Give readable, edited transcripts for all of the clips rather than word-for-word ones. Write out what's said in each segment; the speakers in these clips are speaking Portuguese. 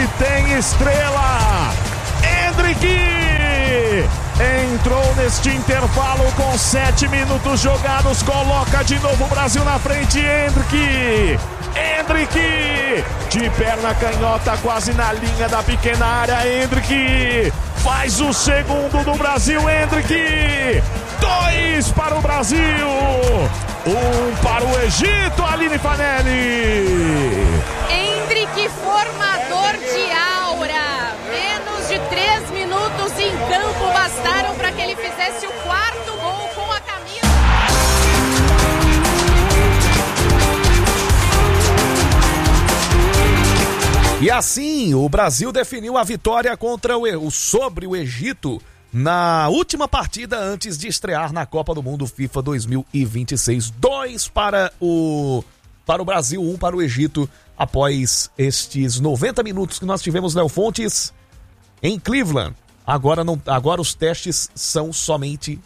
e tem estrela. Endrick entrou neste intervalo com 7 minutos jogados, coloca de novo o Brasil na frente. Endrick de perna canhota, quase na linha da pequena área. Endrick faz o segundo do Brasil. Endrick, 2 para o Brasil, 1 para o Egito. Aline Fanelli. Endrick, formador de aura. Menos de 3 minutos em campo bastaram para que ele fizesse o 4º gol com a camisa. E assim, o Brasil definiu a vitória sobre o Egito na última partida antes de estrear na Copa do Mundo FIFA 2026. 2 para o Brasil, 1 para o Egito, após estes 90 minutos que nós tivemos, Léo Fontes, em Cleveland. Agora os testes são somente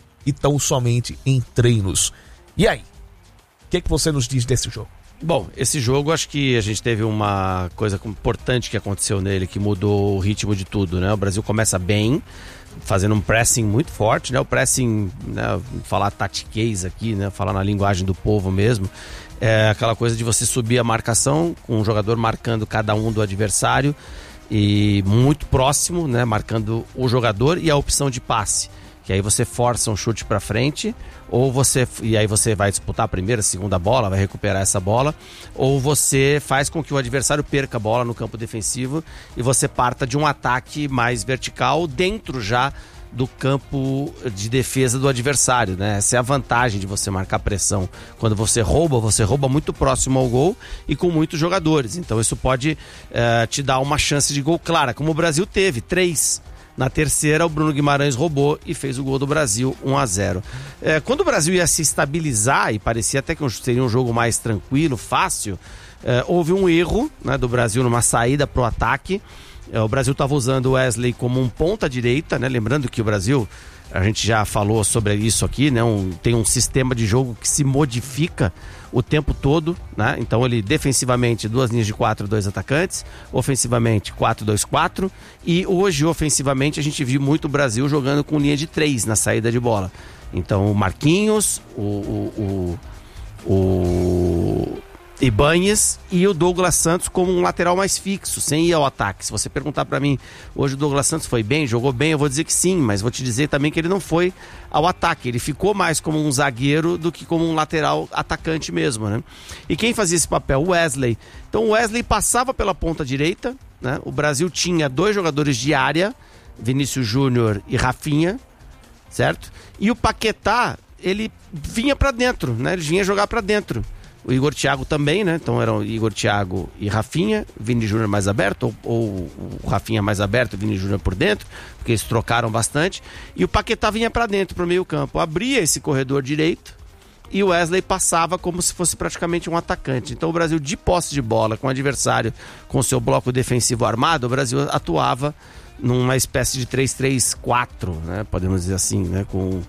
em treinos. E aí? O que você nos diz desse jogo? Bom, esse jogo, acho que a gente teve uma coisa importante que aconteceu nele, que mudou o ritmo de tudo, né? O Brasil começa bem, fazendo um pressing muito forte, né? O pressing, né? Falar tatiquês aqui, né? Falar na linguagem do povo mesmo, é aquela coisa de você subir a marcação, com um jogador marcando cada um do adversário e muito próximo, né? Marcando o jogador e a opção de passe. Que aí você força um chute para frente, e aí você vai disputar a primeira, a segunda bola, vai recuperar essa bola, ou você faz com que o adversário perca a bola no campo defensivo e você parta de um ataque mais vertical dentro já do campo de defesa do adversário, né? Essa é a vantagem de você marcar pressão. Quando você rouba muito próximo ao gol e com muitos jogadores. Então isso pode te dar uma chance de gol clara, como o Brasil teve, 3. Na terceira, o Bruno Guimarães roubou e fez o gol do Brasil, 1-0. Quando o Brasil ia se estabilizar, e parecia até que seria um jogo mais tranquilo, fácil, houve um erro, né, do Brasil numa saída para o ataque. O Brasil estava usando o Wesley como um ponta-direita, né? Lembrando que o Brasil, a gente já falou sobre isso aqui, né? Tem um sistema de jogo que se modifica o tempo todo, né? Então ele defensivamente 2 linhas de 4, 2 atacantes, ofensivamente 4-2-4, e hoje ofensivamente a gente viu muito o Brasil jogando com linha de 3 na saída de bola. Então o Marquinhos, o Ibáñez e o Douglas Santos como um lateral mais fixo, sem ir ao ataque. Se você perguntar pra mim, hoje o Douglas Santos foi bem, jogou bem, eu vou dizer que sim, mas vou te dizer também que ele não foi ao ataque, ele ficou mais como um zagueiro do que como um lateral atacante mesmo, né? E quem fazia esse papel? O Wesley. Então o Wesley passava pela ponta direita, né? O Brasil tinha 2 jogadores de área, Vinícius Júnior e Rafinha, certo? E o Paquetá, ele vinha pra dentro, né? Ele vinha jogar pra dentro. O Igor Thiago também, né? Então eram Igor Thiago e Rafinha, Vini Júnior mais aberto, ou o Rafinha mais aberto, o Vini Júnior por dentro, porque eles trocaram bastante. E o Paquetá vinha para dentro, para o meio campo, abria esse corredor direito e o Wesley passava como se fosse praticamente um atacante. Então o Brasil, de posse de bola, com o adversário com seu bloco defensivo armado, o Brasil atuava numa espécie de 3-3-4, né? Podemos dizer assim, né? Com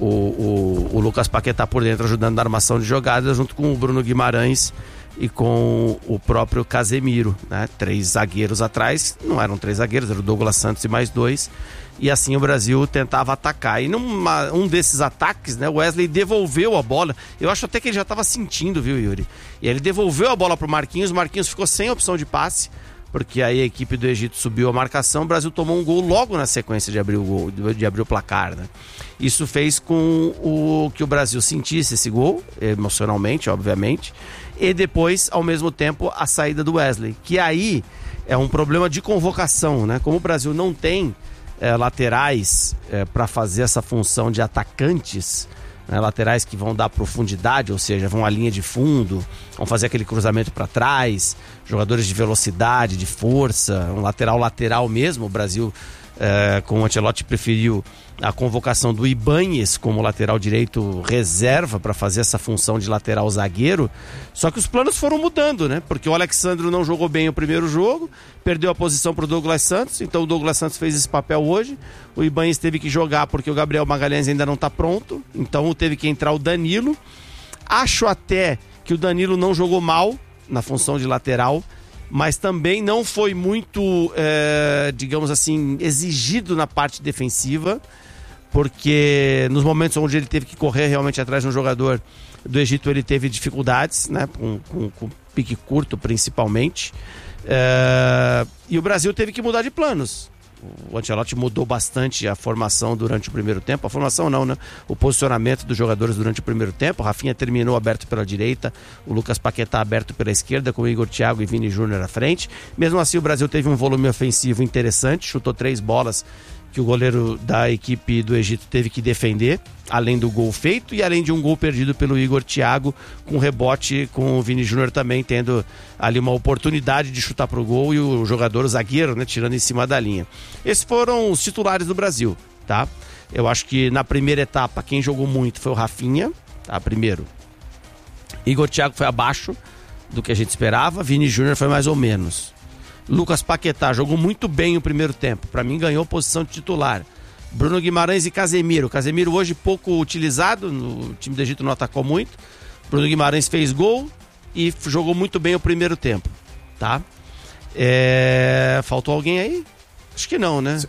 o Lucas Paquetá por dentro ajudando na armação de jogadas, junto com o Bruno Guimarães e com o próprio Casemiro, né? 3 zagueiros atrás, não eram 3 zagueiros, era o Douglas Santos e mais 2, e assim o Brasil tentava atacar. E um desses ataques, né? O Wesley devolveu a bola, eu acho até que ele já estava sentindo, viu, Yuri? E ele devolveu a bola pro Marquinhos, o Marquinhos ficou sem opção de passe, porque aí a equipe do Egito subiu a marcação, o Brasil tomou um gol logo na sequência de abrir o placar, né? Isso fez com que o Brasil sentisse esse gol, emocionalmente, obviamente, e depois, ao mesmo tempo, a saída do Wesley, que aí é um problema de convocação, né? Como o Brasil não tem laterais para fazer essa função de atacantes, né, laterais que vão dar profundidade, ou seja, vão à linha de fundo, vão fazer aquele cruzamento para trás, jogadores de velocidade, de força, um lateral mesmo. O Brasil, com o Ancelotti, preferiu a convocação do Ibáñez como lateral direito reserva para fazer essa função de lateral zagueiro. Só que os planos foram mudando, né? Porque o Alexandro não jogou bem o primeiro jogo, perdeu a posição para o Douglas Santos, então o Douglas Santos fez esse papel hoje. O Ibáñez teve que jogar porque o Gabriel Magalhães ainda não está pronto, então teve que entrar o Danilo. Acho até que o Danilo não jogou mal na função de lateral, mas também não foi muito, digamos assim, exigido na parte defensiva, porque nos momentos onde ele teve que correr realmente atrás de um jogador do Egito, ele teve dificuldades, né, com pique curto principalmente, e o Brasil teve que mudar de planos. O Ancelotti mudou bastante a formação durante o primeiro tempo. A formação não, né? O posicionamento dos jogadores durante o primeiro tempo. O Rafinha terminou aberto pela direita, o Lucas Paquetá aberto pela esquerda, com o Igor Thiago e Vini Júnior à frente. Mesmo assim, o Brasil teve um volume ofensivo interessante, chutou 3 bolas que o goleiro da equipe do Egito teve que defender, além do gol feito e além de um gol perdido pelo Igor Thiago, com rebote, com o Vini Júnior também tendo ali uma oportunidade de chutar pro gol e o jogador, o zagueiro, né, tirando em cima da linha. Esses foram os titulares do Brasil, tá? Eu acho que na primeira etapa quem jogou muito foi o Rafinha, tá? Primeiro. Igor Thiago foi abaixo do que a gente esperava, Vini Júnior foi mais ou menos. Lucas Paquetá jogou muito bem o primeiro tempo. Para mim, ganhou posição de titular. Bruno Guimarães e Casemiro. Casemiro hoje pouco utilizado, o time do Egito não atacou muito. Bruno Guimarães fez gol e jogou muito bem o primeiro tempo, tá? Faltou alguém aí? Acho que não, né?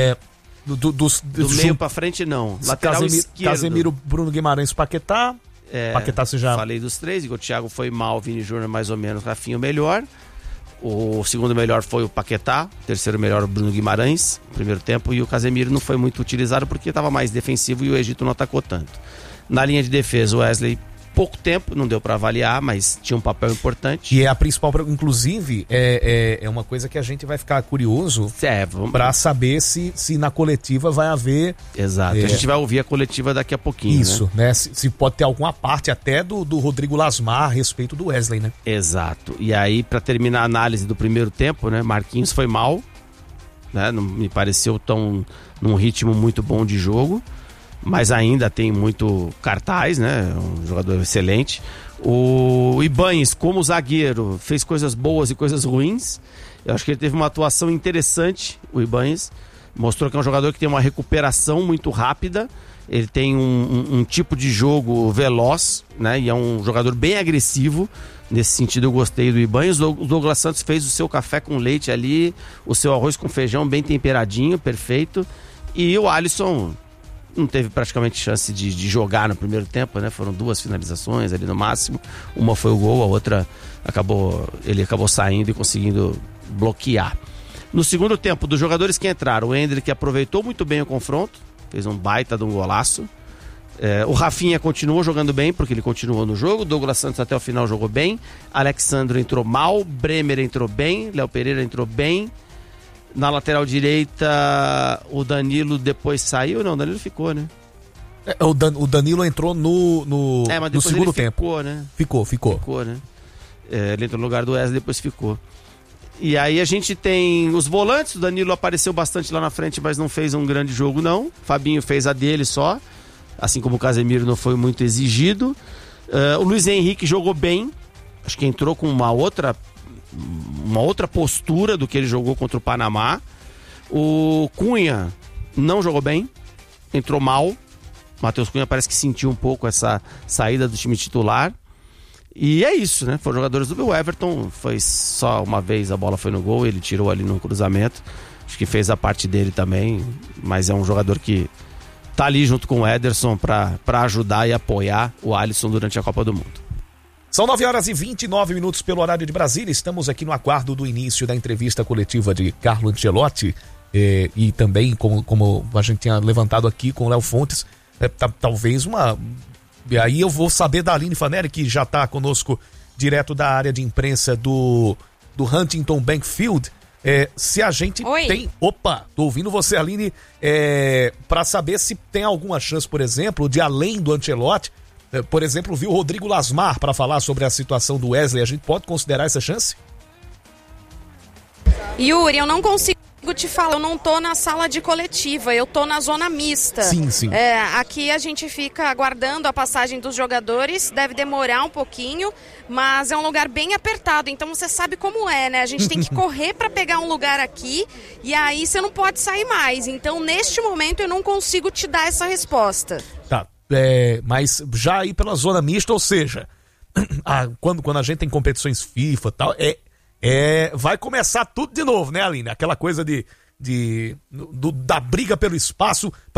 Do meio para frente, não. Lateral esquerdo. Casemiro, Bruno Guimarães, Paquetá. Paquetá você já... Falei dos 3. Igor Thiago foi mal, Vini Júnior mais ou menos, Rafinha melhor. O segundo melhor foi o Paquetá, o terceiro melhor o Bruno Guimarães, no primeiro tempo, e o Casemiro não foi muito utilizado porque estava mais defensivo e o Egito não atacou tanto. Na linha de defesa, o Wesley, pouco tempo, não deu para avaliar, mas tinha um papel importante. E é a principal, inclusive, é uma coisa que a gente vai ficar curioso para saber se na coletiva vai haver... Exato, a gente vai ouvir a coletiva daqui a pouquinho. Isso, né? Se pode ter alguma parte até do Rodrigo Lasmar a respeito do Wesley, né? Exato, e aí para terminar a análise do primeiro tempo, né? Marquinhos foi mal, né? Não me pareceu num ritmo muito bom de jogo, mas ainda tem muito cartaz, né? Um jogador excelente. O Ibanez, como zagueiro, fez coisas boas e coisas ruins. Eu acho que ele teve uma atuação interessante, o Ibanez. Mostrou que é um jogador que tem uma recuperação muito rápida. Ele tem um tipo de jogo veloz, né? E é um jogador bem agressivo. Nesse sentido, eu gostei do Ibanez. O Douglas Santos fez o seu café com leite ali, o seu arroz com feijão bem temperadinho, perfeito. E o Alisson não teve praticamente chance de jogar no primeiro tempo, né? Foram 2 finalizações ali no máximo. Uma foi o gol, a outra ele acabou saindo e conseguindo bloquear. No segundo tempo, dos jogadores que entraram, o Endrick aproveitou muito bem o confronto, fez um baita de um golaço. O Rafinha continuou jogando bem, porque ele continuou no jogo. O Douglas Santos até o final jogou bem. Alexandro entrou mal, Bremer entrou bem, Léo Pereira entrou bem. Na lateral direita, o Danilo depois saiu. Não, o Danilo ficou, né? O Danilo entrou no segundo tempo. Ficou, né? Ficou. Ficou, né? Ele entrou no lugar do Wesley, depois ficou. E aí a gente tem os volantes. O Danilo apareceu bastante lá na frente, mas não fez um grande jogo, não. Fabinho fez a dele só. Assim como o Casemiro não foi muito exigido. O Luiz Henrique jogou bem. Acho que entrou com uma outra postura do que ele jogou contra o Panamá. O Cunha não jogou bem, entrou mal. O Matheus Cunha parece que sentiu um pouco essa saída do time titular. E é isso, né? Foram jogadores do Everton. Foi só uma vez a bola foi no gol, ele tirou ali no cruzamento. Acho que fez a parte dele também, mas é um jogador que tá ali junto com o Ederson para ajudar e apoiar o Alisson durante a Copa do Mundo. São 9h29 pelo horário de Brasília. Estamos aqui no aguardo do início da entrevista coletiva de Carlo Ancelotti e também, como a gente tinha levantado aqui com o Léo Fontes, talvez uma... E aí eu vou saber da Aline Fanelli, que já está conosco direto da área de imprensa do Huntington Bank Field. Se a gente tem... Opa, tô ouvindo você, Aline, para saber se tem alguma chance, por exemplo, de além do Ancelotti, por exemplo, viu o Rodrigo Lasmar para falar sobre a situação do Wesley. A gente pode considerar essa chance? Yuri, eu não consigo te falar, eu não tô na sala de coletiva, eu tô na zona mista. Sim. Aqui a gente fica aguardando a passagem dos jogadores, deve demorar um pouquinho, mas é um lugar bem apertado, então você sabe como é, né? A gente tem que correr para pegar um lugar aqui e aí você não pode sair mais. Então, neste momento, eu não consigo te dar essa resposta. Tá. Mas já aí pela zona mista, ou seja, quando a gente tem competições FIFA e tal, é vai começar tudo de novo, né, Aline? Aquela coisa da briga pelo espaço